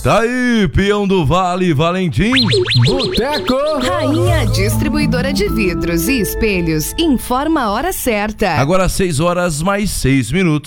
Tá aí, peão do Vale, Valentim. Boteco. Rainha Distribuidora de Vidros e Espelhos informa a hora certa. Agora 6 horas mais 6 minutos.